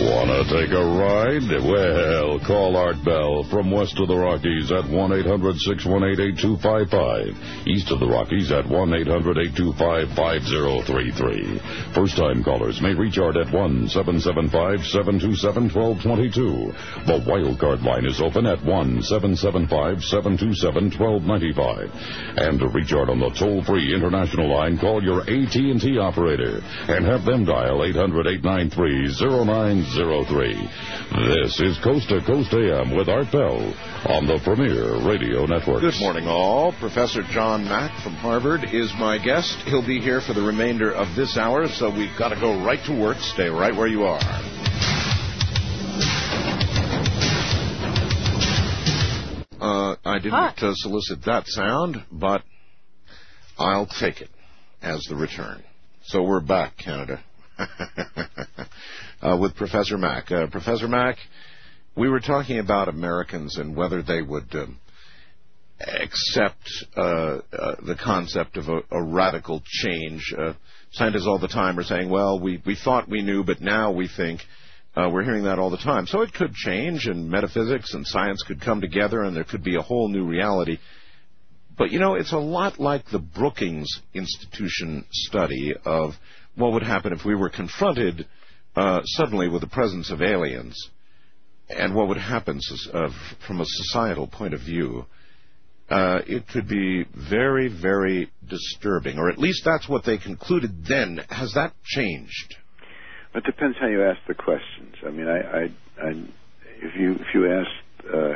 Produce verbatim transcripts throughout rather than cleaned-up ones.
Wanna take a ride? Well, call Art Bell from west of the Rockies at one eight hundred six one eight eight two five five. East of the Rockies at one eight hundred eight two five five zero three three. First-time callers may reach Art at one seven seven five seven two seven one two two two. The wildcard line is open at one seven seven five seven two seven one two nine five. And to reach Art on the toll-free international line, call your A T and T operator and have them dial eight hundred eight nine three zero nine zero three. This is Coast to Coast A M with Art Bell on the Premier Radio Network. Good morning, all. Professor John Mack from Harvard is my guest. He'll be here for the remainder of this hour, so we've got to go right to work. Stay right where you are. Uh, I didn't uh, solicit that sound, but I'll take it as the return. So we're back, Canada. uh, with Professor Mack. Uh, Professor Mack, we were talking about Americans and whether they would um, accept uh, uh, the concept of a, a radical change. Uh, scientists all the time are saying, well, we, we thought we knew, but now we think. Uh, we're hearing that all the time. So it could change, and metaphysics and science could come together, and there could be a whole new reality. But, you know, it's a lot like the Brookings Institution study of what would happen if we were confronted uh, suddenly with the presence of aliens, and what would happen uh, from a societal point of view. Uh, it could be very, very disturbing, or at least that's what they concluded then. Has that changed? It depends how you ask the questions. I mean, I, I, I if you if you ask uh,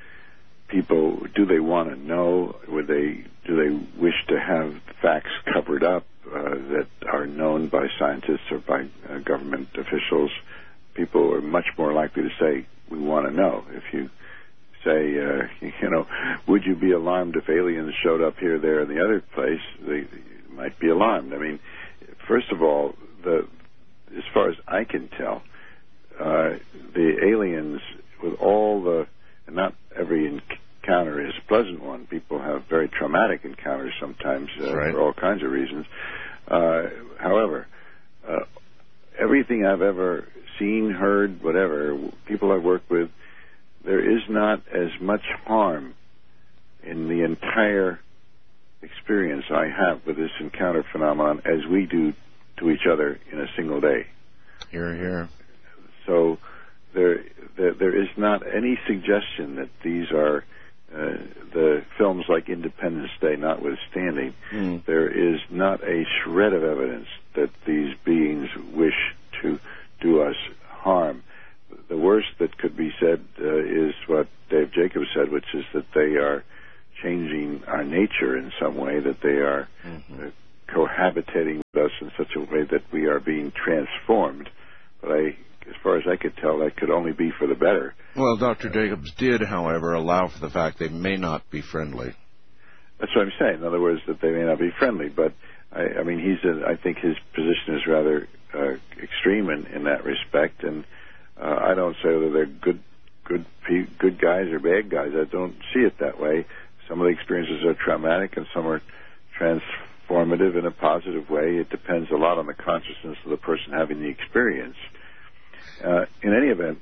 people, do they want to know? Would they do they wish to have facts covered up uh, that are known by scientists or by uh, government officials? People are much more likely to say, we want to know. If you say, uh, you know, would you be alarmed if aliens showed up here, there, and the other place? They, they might be alarmed. I mean, first of all, the as far as I can tell, uh, the aliens, with all the, and not every encounter is a pleasant one. People have very traumatic encounters sometimes uh, right. for all kinds of reasons. Uh, however, uh, everything I've ever seen, heard, whatever, people I've worked with, there is not as much harm in the entire experience I have with this encounter phenomenon as we do to each other in a single day. Here, here. So there, there, there is not any suggestion that these are uh, the films like Independence Day notwithstanding. Mm. There is not a shred of evidence that these beings wish to do us harm. The worst that could be said uh, is what Dave Jacobs said, which is that they are changing our nature in some way, that they are mm-hmm. uh, cohabitating with us in such a way that we are being transformed. But I, as far as I could tell, that could only be for the better. Well, Doctor Jacobs did, however, allow for the fact they may not be friendly. That's what I'm saying. In other words, that they may not be friendly. But, I, I mean, he's. A, I think his position is rather uh, extreme in, in that respect. And uh, I don't say whether they're good, good, good guys or bad guys. I don't see it that way. Some of the experiences are traumatic and some are transformative. Formative in a positive way. It depends a lot on the consciousness of the person having the experience. Uh, in any event,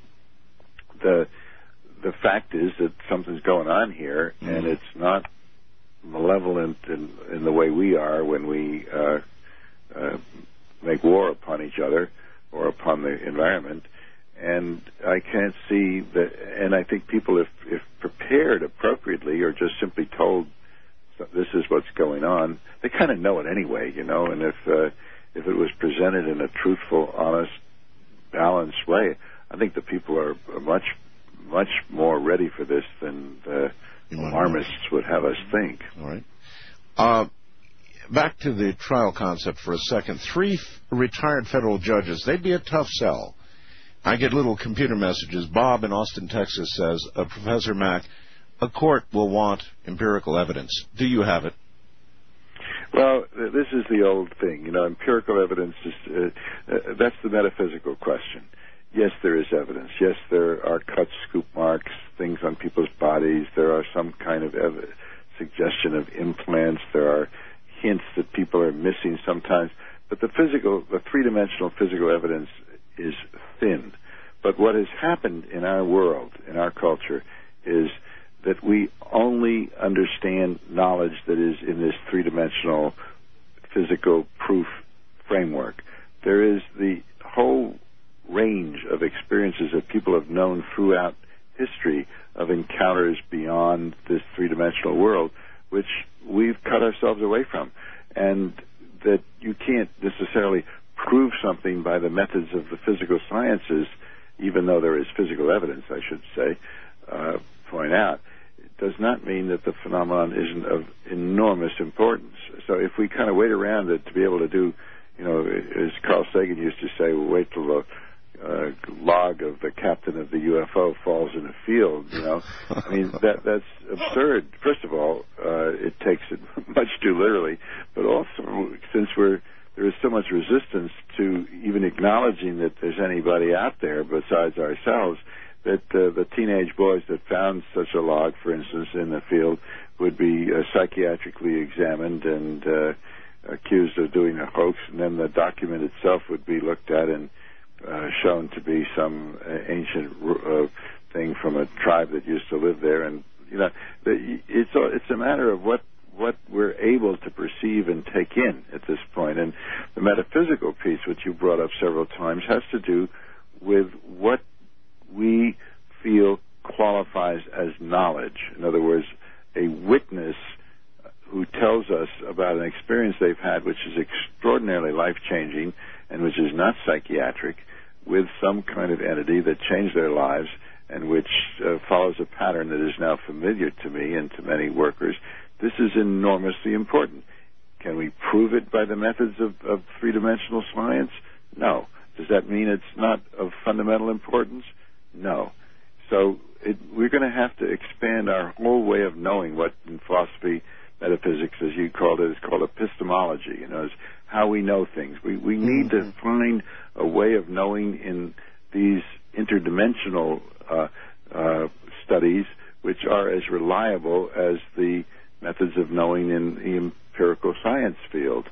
the the fact is that something's going on here, mm-hmm. and it's not malevolent in, in the way we are when we uh, uh, make war upon each other or upon the environment. And I can't see that. And I think people, if if prepared appropriately, or just simply told this is what's going on, they kind of know it anyway, you know. And if uh, if it was presented in a truthful, honest, balanced way, I think the people are much much more ready for this than the alarmists would have us think. All right. Uh, back to the trial concept for a second. Three f- retired federal judges, they'd be a tough sell. I get little computer messages. Bob in Austin, Texas says, uh, Professor Mack, a court will want empirical evidence. Do you have it? Well, this is the old thing. You know, empirical evidence is, uh, uh, that's the metaphysical question. Yes, there is evidence. Yes, there are cut, scoop marks, things on people's bodies. There are some kind of ev- suggestion of implants. There are hints that people are missing sometimes. But the physical, the three-dimensional physical evidence is thin. what has happened in our world, in our culture, is that we only understand knowledge that is in this three-dimensional physical proof framework. There is the whole range of experiences that people have known throughout history of encounters beyond this three-dimensional world, which we've cut ourselves away from, and that you can't necessarily prove something by the methods of the physical sciences, even though there is physical evidence, I should say, uh, point out. It does not mean that the phenomenon isn't of enormous importance. So if we kind of wait around it to be able to do, you know, as Carl Sagan used to say, we'll wait till the uh, log of the captain of the U F O falls in a field, you know. I mean, that that's absurd. First of all, uh, it takes it much too literally, but also since we're there is so much resistance to even acknowledging that there's anybody out there besides ourselves, that uh, the teenage boys that found such a log, for instance, in the field, would be uh, psychiatrically examined and uh, accused of doing a hoax, and then the document itself would be looked at and uh, shown to be some uh, ancient uh, thing from a tribe that used to live there. And you know, the, it's a, it's a matter of what what we're able to perceive and take in at this point. And the metaphysical piece, which you brought up several times, has to do with what we feel qualifies as knowledge. In other words, a witness who tells us about an experience they've had which is extraordinarily life-changing and which is not psychiatric, with some kind of entity that changed their lives and which uh, follows a pattern that is now familiar to me and to many workers. This is enormously important. Can we prove it by the methods of, of three-dimensional science? No. Does that mean it's not of fundamental importance? No. So it, we're going to have to expand our whole way of knowing what in philosophy, metaphysics, as you called it, is called epistemology. You know, is how we know things. We we need mm-hmm. to find a way of knowing in these interdimensional uh, uh, studies, which are as reliable as the methods of knowing in the empirical science field.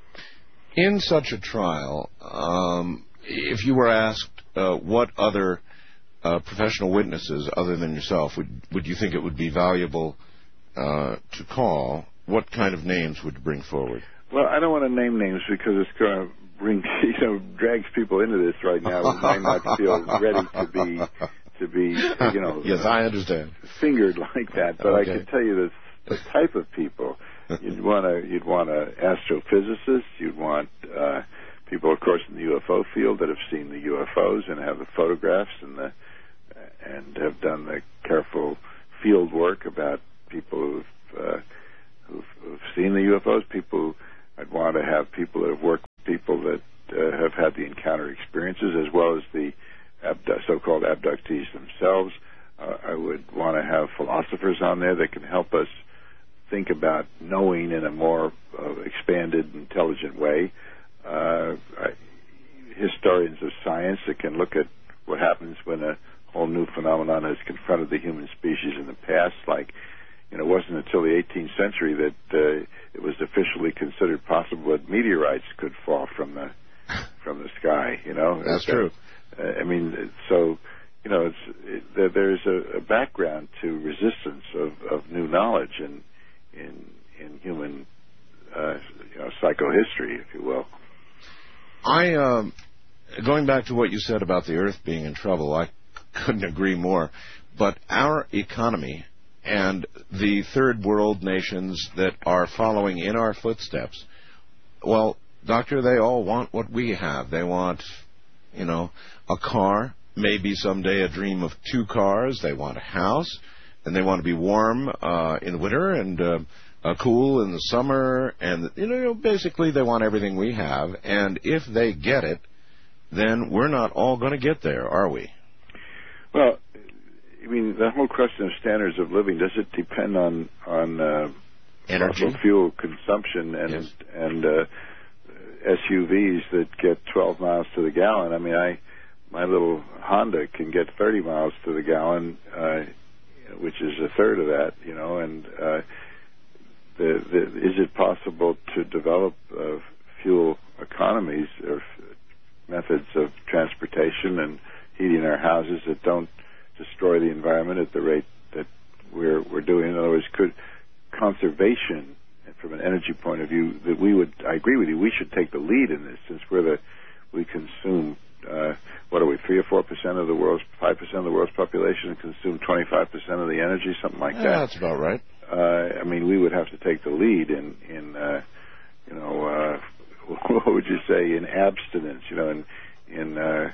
In such a trial, um, if you were asked uh, what other uh, professional witnesses, other than yourself, would would you think it would be valuable uh, to call, what kind of names would you bring forward? Well, I don't want to name names because it's going to bring, you know, drags people into this right now who might not feel ready to be, to be, you know. Yes, I understand. Fingered like that, but okay. I can tell you this. The type of people you'd want to you'd want to astrophysicists, you'd want uh, people, of course, in the U F O field that have seen the U F Os and have the photographs and the and have done the careful field work about people who've, uh, who've, who've seen the U F Os. People, I'd want to have people that have worked with people that uh, have had the encounter experiences, as well as the abdu- so-called abductees themselves. Uh, I would want to have philosophers on there that can help us think about knowing in a more uh, expanded, intelligent way. Uh, I, historians of science that can look at what happens when a whole new phenomenon has confronted the human species in the past. Like, you know, it wasn't until the eighteenth century that uh, it was officially considered possible that meteorites could fall from the from the sky. You know, that's true. Uh, I mean, so. You know, it's, it, there's a, a background to resistance of, of new knowledge in in, in human uh, you know, psychohistory, if you will. I, um, going back to what you said about the Earth being in trouble, I couldn't agree more. But our economy and the third world nations that are following in our footsteps, well, Doctor, they all want what we have. They want, you know, a car. Maybe someday a dream of two cars. They want a house, and they want to be warm uh, in the winter and uh, uh, cool in the summer. And, you know, basically they want everything we have. And if they get it, then we're not all going to get there, are we? Well, I mean, the whole question of standards of living, does it depend on, on uh, energy, fossil fuel consumption and, yes. and uh, S U Vs that get twelve miles to the gallon? I mean, I... My little Honda can get thirty miles to the gallon, uh, which is a third of that, you know. And uh, the, the, is it possible to develop uh, fuel economies or f- methods of transportation and heating our houses that don't destroy the environment at the rate that we're we're doing. In other words, could conservation, from an energy point of view, that we would, I agree with you, we should take the lead in this, since we're the, we consume, uh, what are we, three or four percent of the world's, five percent of the world's population, and consume twenty-five percent of the energy, something like yeah, that. That's about right. Uh, I mean, we would have to take the lead in, in uh, you know, uh, what would you say, in abstinence, you know, in, in uh,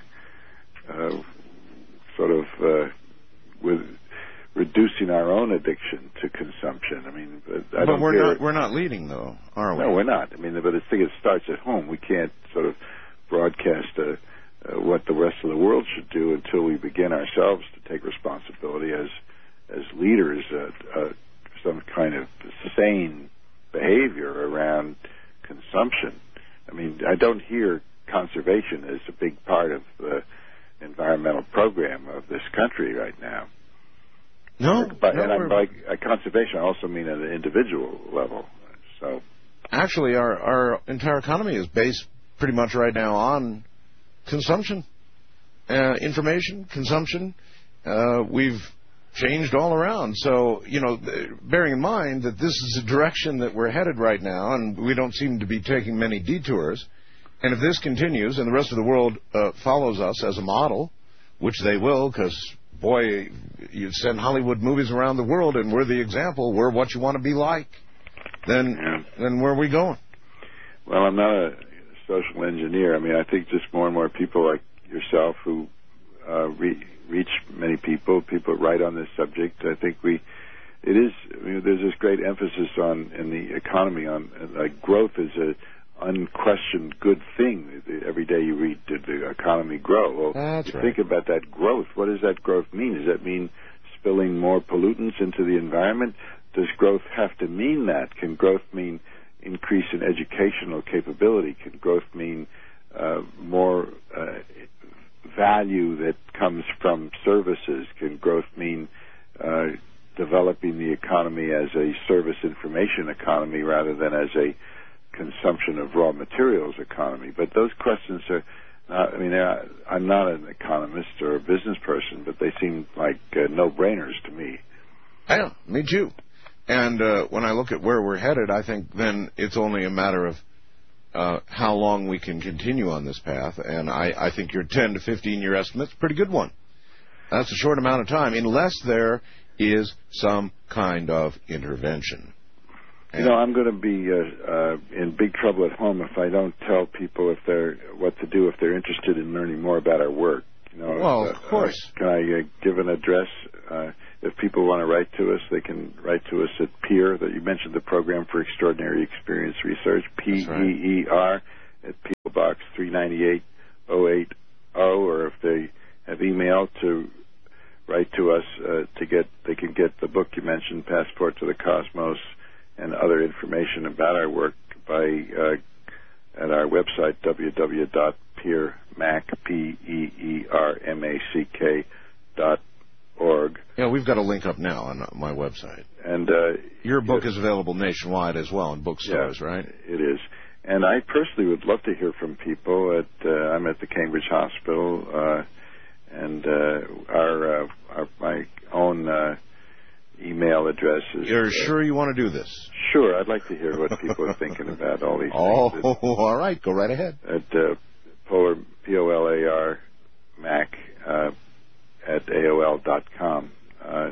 uh, sort of uh, with reducing our own addiction to consumption. I mean, but, I but don't we're hear not it. we're not leading, though, are we? No, we're not. I mean, but I think it starts at home. We can't sort of broadcast uh, uh, what the rest of the world should do until we begin ourselves to take responsibility as as leaders, uh, uh, some kind of sane behavior around consumption. I mean, I don't hear conservation as a big part of the environmental program of this country right now. No, but no, and by uh, conservation, I also mean at an individual level. So, actually, our our entire economy is based pretty much right now on consumption, uh, information, consumption. Uh, we've changed all around. So, you know, bearing in mind that this is a direction that we're headed right now, and we don't seem to be taking many detours. And if this continues and the rest of the world uh, follows us as a model, which they will, because, boy, you send Hollywood movies around the world and we're the example, we're what you want to be like, then, yeah. then where are we going? Well, I'm not a social engineer. I mean, I think just more and more people like yourself who uh, re- reach many people, people write on this subject. I think we, it is, I mean, there's this great emphasis on, in the economy, on, like, growth is a unquestioned good thing. Every day you read, did the economy grow? Well, That's you right. think about that growth. What does that growth mean? Does that mean spilling more pollutants into the environment? Does growth have to mean that? Can growth mean increase in educational capability? Can growth mean uh, more uh, value that comes from services? Can growth mean uh, developing the economy as a service information economy rather than as a consumption of raw materials economy? But those questions are not, I mean, I'm not an economist or a business person, but they seem like uh, no-brainers to me. Yeah, me too. And uh, when I look at where we're headed, I think then it's only a matter of uh, how long we can continue on this path. And I, I think your ten to fifteen year estimate's a pretty good one. That's a short amount of time, unless there is some kind of intervention. You know, I'm going to be uh, uh, in big trouble at home if I don't tell people if they're what to do if they're interested in learning more about our work. You know, well, uh, of course. Uh, can I uh, give an address? Uh, if people want to write to us, they can write to us at Peer. That you mentioned the Program for Extraordinary Experience Research, P E E R, at P O Box three ninety-eight oh eight oh, or if they have email to write to us uh, to get, they can get the book you mentioned, Passport to the Cosmos, and other information about our work by uh, at our website, w w w dot peer mac p e e r m a c k dot org. Yeah, we've got a link up now on my website. And uh, your book is available nationwide as well in bookstores, yeah, right? It is. And I personally would love to hear from people. At uh, I'm at the Cambridge Hospital, uh, and uh, our, uh, our my own uh, email address is. You're uh, sure you want to do this? Sure, I'd like to hear what people are thinking about all these oh, things. Oh, all right, go right ahead. At uh, Polar, P O L A R, Mac, uh, at A O L dot com. Uh,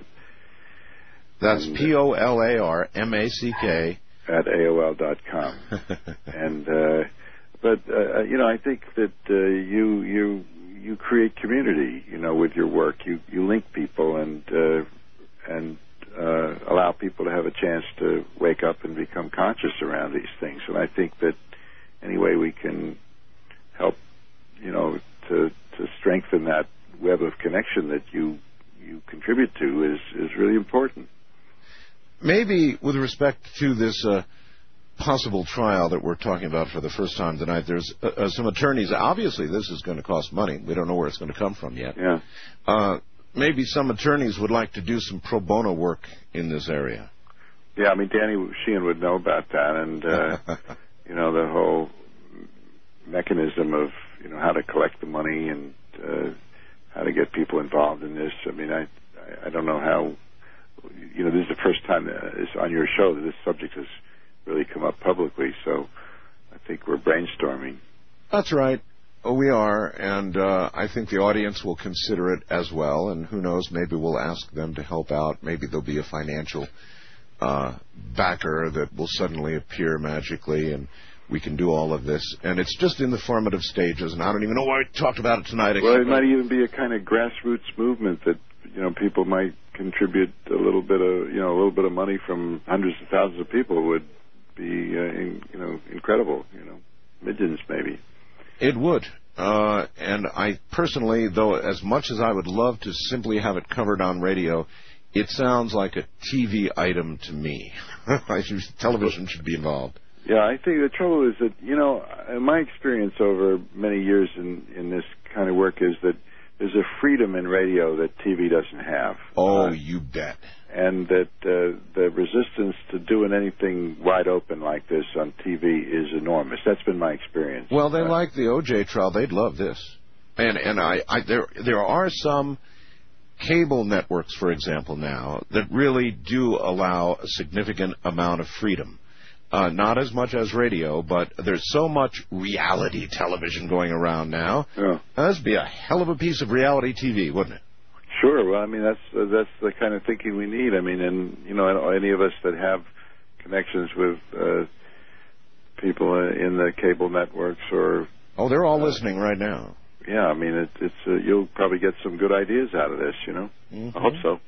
That's P O L A R M A C K. At A O L dot com. and, uh, but, uh, you know, I think that uh, you, you, you create community, you know, with your work. You, you link people and, uh, and, Uh, allow people to have a chance to wake up and become conscious around these things. And I think that any way we can help, you know, to to strengthen that web of connection that you you contribute to is, is really important. Maybe with respect to this uh, possible trial that we're talking about for the first time tonight, there's uh, uh, some attorneys. Obviously, this is going to cost money. We don't know where it's going to come from yet. Yeah. Uh, Maybe some attorneys would like to do some pro bono work in this area. Yeah, I mean, Danny Sheehan would know about that, and, uh, you know, the whole mechanism of, you know, how to collect the money and uh, how to get people people involved in this. I mean, I I don't know how. You know, this is the first time that it's on your show that this subject has really come up publicly. So I think we're brainstorming. That's right. Oh, we are, and uh, I think the audience will consider it as well. And who knows? Maybe we'll ask them to help out. Maybe there'll be a financial uh, backer that will suddenly appear magically, and we can do all of this. And it's just in the formative stages, and I don't even know why I talked about it tonight. Well, it might even be a kind of grassroots movement that, you know, people might contribute a little bit of, you know, a little bit of money from hundreds of thousands of people would be, uh, in, you know, incredible. You know, millions maybe. It would. Uh, and I personally, though, as much as I would love to simply have it covered on radio, it sounds like a T V item to me. I should, television should be involved. Yeah, I think the trouble is that, you know, my experience over many years in, in this kind of work is that there's a freedom in radio that T V doesn't have. Oh, uh, you bet. And that uh, the resistance to doing anything wide open like this on T V is enormous. That's been my experience. Well, they uh, like the O J trial. They'd love this. And and I, I there there are some cable networks, for example, now that really do allow a significant amount of freedom. Uh, not as much as radio, but there's so much reality television going around now. Yeah. That'd be a hell of a piece of reality T V, wouldn't it? Sure. Well, I mean, that's uh, that's the kind of thinking we need. I mean, and, you know, any of us that have connections with uh, people in the cable networks or... Oh, they're all uh, listening right now. Yeah, I mean, it, it's uh, you'll probably get some good ideas out of this, you know? Mm-hmm. I hope so.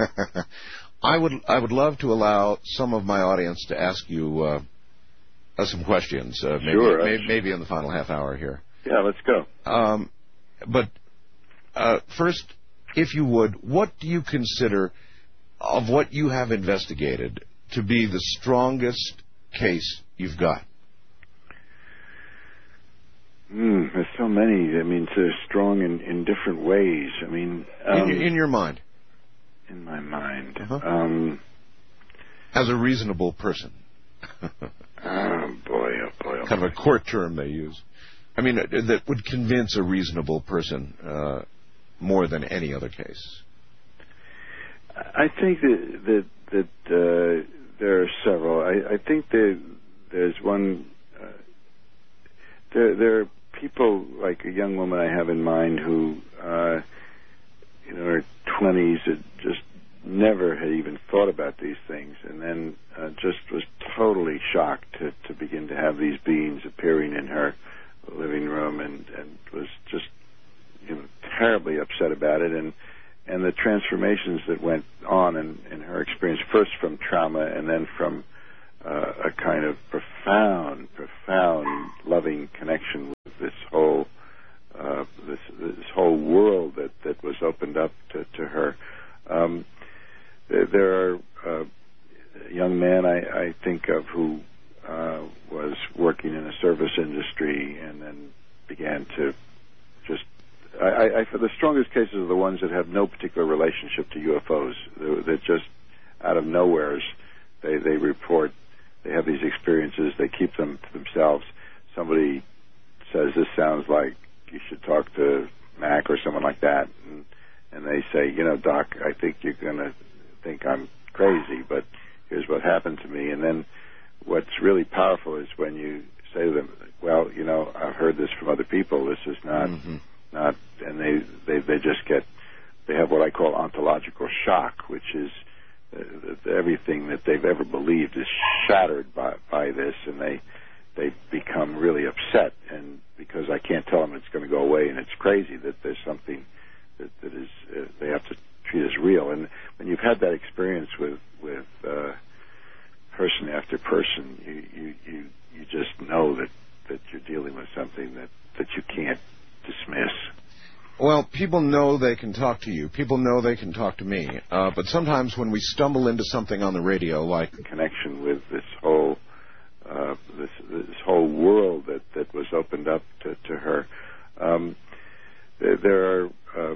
I would I would love to allow some of my audience to ask you uh, uh, some questions. Uh, maybe, sure. Maybe, maybe in the final half hour here. Yeah, let's go. Um, but uh, first, if you would, what do you consider of what you have investigated to be the strongest case you've got? Mm, there's so many. I mean, they're strong in, in different ways. I mean... Um, in, your, in your mind? In my mind. Uh-huh. Um, As a reasonable person. oh, boy, oh, boy. Oh, kind boy. of a court term they use. I mean, that would convince a reasonable person uh, more than any other case. I think that that, that uh, there are several. I, I think that there's one... Uh, there, there are people, like a young woman I have in mind who, uh, you know, her twenties had just never had even thought about these things, and then uh, just was totally shocked to, to begin to have these beings appearing in her living room, and, and was just, you know, terribly upset about it, and and the transformations that went on in, in her experience, first from trauma and then from uh, a kind of profound, profound loving connection with this whole uh, this this whole world that, that was opened up to, to her. Um, there, there are uh, a young man I, I think of who uh, was working in a service industry and then began to just I, I, I, the strongest cases are the ones that have no particular relationship to U F Os. That just out of nowheres they they report they have these experiences. They keep them to themselves. Somebody says, this sounds like you should talk to Mac or someone like that, and, and they say, you know, Doc, I think you're going to think I'm crazy, but here's what happened to me. And then what's really powerful is when you say to them, well, you know, I've heard this from other people. This is not, mm-hmm. not, and they, they, they just get, they have what I call ontological shock, which is uh, everything that they've ever believed is shattered by, by this, and they, they become really upset, and because I can't tell them it's going to go away and it's crazy, that there's something that, that is uh, they have to treat as real. And when you've had that experience with with uh, person after person, you, you you you just know that that you're dealing with something that that you can't dismiss. Well, people know they can talk to you. People know they can talk to me. Uh, but sometimes when we stumble into something on the radio, like connection with this whole Uh, this, this whole world that, that was opened up to, to her. Um, there, there are uh,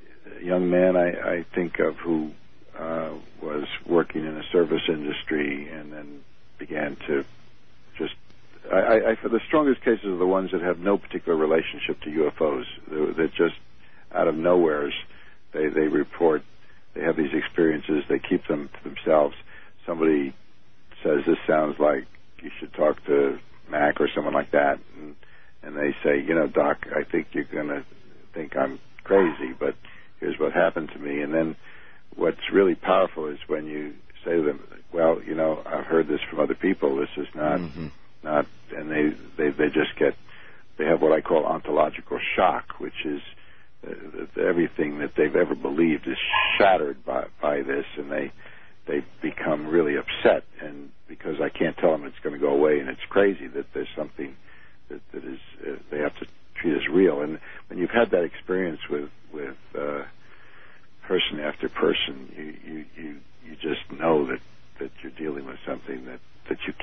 a young man I, I think of who uh, was working in a service industry and then began to just... I, I, for the strongest cases are the ones that have no particular relationship to U F Os. That just out of nowheres they they report they have these experiences. They keep them to themselves. Somebody says, this sounds like you should talk to Mac or someone like that, and, and they say, you know, Doc, I think you're going to think I'm crazy, but here's what happened to me. And then what's really powerful is when you say to them, well, you know, I've heard this from other people. This is not, mm-hmm. not, and they, they, they just get, they have what I call ontological shock, which is uh, everything that they've ever believed is shattered by, by this, and they, they become really upset, and because I can't tell them it's going to go away and it's crazy, that there's something that, that is, uh, they have to treat as real. And when you've had that experience with, with uh, person after person, you, you, you, you just know that, that you're dealing with something that, that you